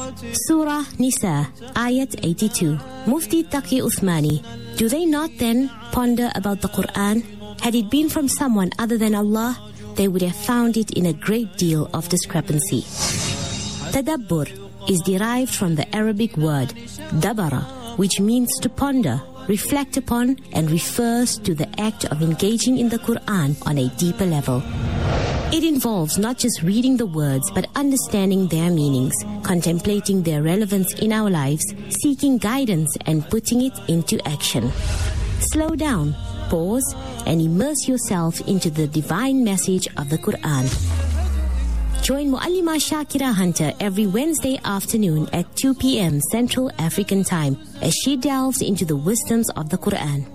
Surah Nisa, Ayat 82. Mufti Taqi Uthmani. Do they not then ponder about the Quran? Had it been from someone other than Allah, they would have found it in a great deal of discrepancy. Tadabbur is derived from the Arabic word dabara, which means to ponder, reflect upon, and refers to the act of engaging in the Quran on a deeper level. It involves not just reading the words, but understanding their meanings, contemplating their relevance in our lives, seeking guidance, and putting it into action. Slow down, pause, and immerse yourself into the divine message of the Quran. Join Muallima Shakira Hunter every Wednesday afternoon at 2 p.m. Central African Time as she delves into the wisdoms of the Quran.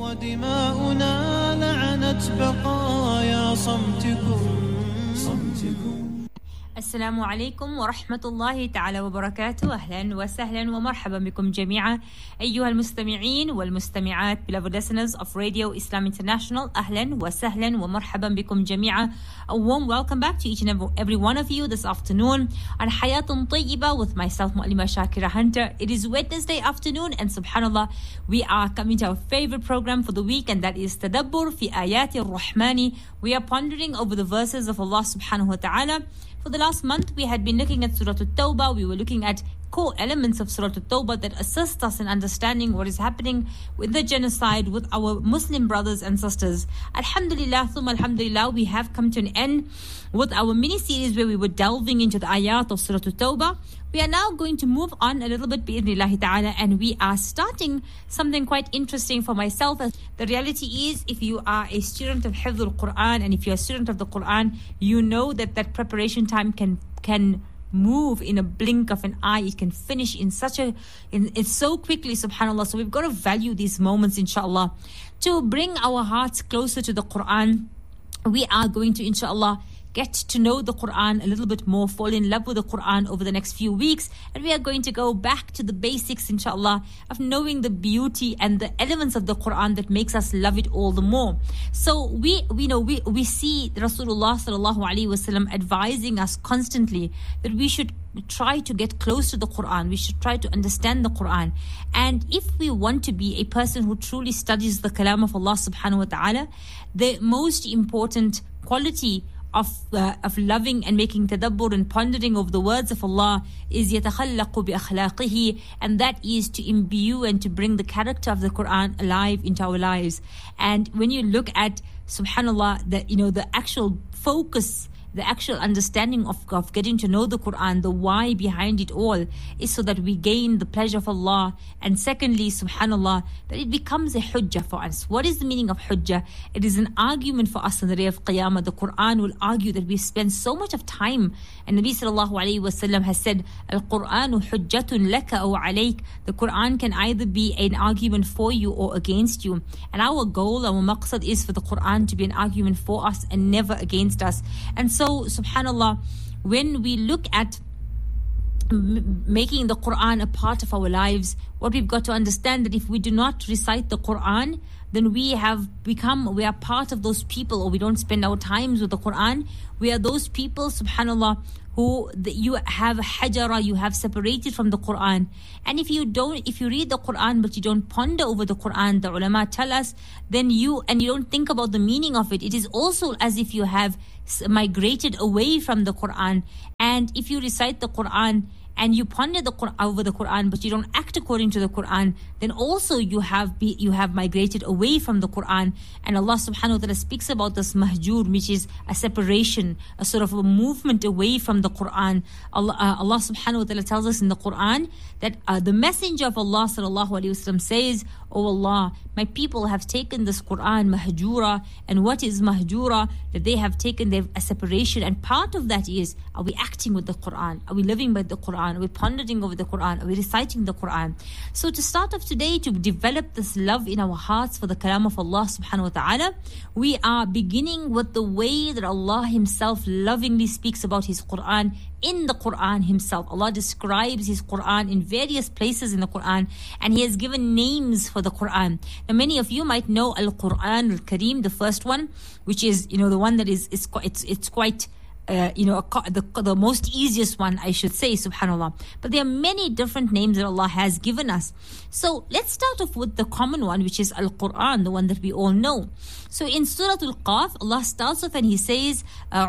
السلام عليكم ورحمة الله تعالى وبركاته. أهلا وسهلا ومرحبا بكم جميعا أيها المستمعين والمستمعات, beloved listeners of Radio Islam International. أهلا وسهلا ومرحبا بكم جميعا. A warm welcome back to each and every one of you this afternoon on Hayatun Tayyiba with myself, Mu'allima Shakira Hunter. It is Wednesday afternoon and subhanallah, we are coming to our favorite program for the week, and that is Tadabbur fi Ayati Ar-Rahmani. We are pondering over the verses of Allah subhanahu wa ta'ala. For the last month, we had been looking at Surah At-Tawbah. We were looking at core elements of Surah At-Tawbah that assist us in understanding what is happening with the genocide with our Muslim brothers and sisters. Alhamdulillah, thumma alhamdulillah, we have come to an end with our mini-series where we were delving into the ayat of Surah At-Tawbah. We are now going to move on a little bit, bi'idhnillahi ta'ala, and we are starting something quite interesting for myself. The reality is, if you are a student of Hifdhul Quran, and if you're a student of the Quran, you know that preparation time can move in a blink of an eye. It can finish it's so quickly, subhanallah. So we've got to value these moments, inshallah. To bring our hearts closer to the Quran, we are going to, inshallah, get to know the Quran a little bit more, fall in love with the Quran over the next few weeks, and we are going to go back to the basics, inshallah, of knowing the beauty and the elements of the Quran that makes us love it all the more. So we see Rasulullah sallallahu alaihi wasallam advising us constantly that we should try to get close to the Quran. We should try to understand the Quran. And if we want to be a person who truly studies the kalam of Allah subhanahu wa ta'ala, the most important quality of loving and making tadabbur and pondering over the words of Allah is يَتَخَلَّقُ بِأَخْلَاقِهِ, and that is to imbue and to bring the character of the Quran alive into our lives. And when you look at, subhanallah, the actual focus, the actual understanding of getting to know the Quran, the why behind it all is so that we gain the pleasure of Allah. And secondly, subhanallah, that it becomes a hujjah for us. What is the meaning of hujjah? It is an argument for us on the day of Qiyamah. The Quran will argue that we spend so much of time. And Nabi sallallahu alayhi wasallam has said, Al-Quranu hujjatun laka aw alayk. The Quran can either be an argument for you or against you. And our goal, our maqsad is for the Quran to be an argument for us and never against us. And so, subhanallah, when we look at making the Quran a part of our lives, what we've got to understand that if we do not recite the Quran, then we are part of those people, or we don't spend our times with the Quran. We are those people, subhanallah, who you have hajara, you have separated from the Quran. And if you read the Quran but you don't ponder over the Quran, the ulama tell us, then you don't think about the meaning of it, it is also as if you have migrated away from the Quran. And if you recite the Quran and you ponder over the Quran but you don't act according to the Quran, then also you have migrated away from the Quran. And Allah subhanahu wa ta'ala speaks about this mahjur, which is a separation, a sort of a movement away from the Quran. Allah subhanahu wa ta'ala tells us in the Quran that the messenger of Allah sallallahu alayhi wasallam says, "Oh Allah, my people have taken this Quran mahjura." And what is mahjura? That they have taken a separation. And part of that is, are we acting with the Quran? Are we living by the Quran? Are we pondering over the Quran? Are we reciting the Quran? So to start off today, to develop this love in our hearts for the kalam of Allah subhanahu wa ta'ala, we are beginning with the way that Allah Himself lovingly speaks about His Quran in the Quran Himself. Allah describes His Quran in various places in the Quran, and He has given names for the Quran. Now many of you might know Al-Quran Al-Kareem, the first one, which is, the one that it's quite the most easiest one, I should say, subhanAllah. But there are many different names that Allah has given us. So let's start off with the common one, which is Al-Quran, the one that we all know. So in Surah Al-Qaf, Allah starts off and He says,